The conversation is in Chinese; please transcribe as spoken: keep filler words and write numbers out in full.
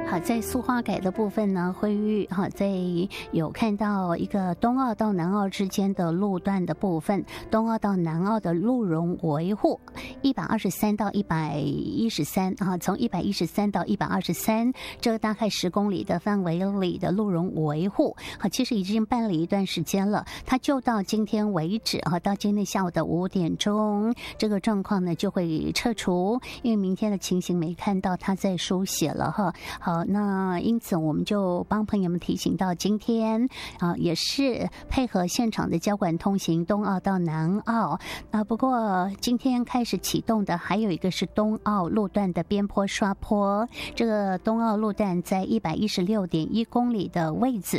好，在苏花改的部分呢，辉玉哈在有看到一个东澳到南澳之间的路段的部分，东澳到南澳的路容维护一百二十三到一百一十三啊，从一百一十三到一百二十三，这个大概十公里的范围里的路容维护，好，其实已经办了一段时间了，它就到今天为止啊，到今天下午的五点钟，这个状况呢就会撤除，因为明天的情形没看到它在书写了哈。好，那因此我们就帮朋友们提醒到今天啊，也是配合现场的交管通行东澳到南澳啊。不过今天开始启动的还有一个是东澳路段的边坡刷坡，这个东澳路段在一百一十六点一公里的位置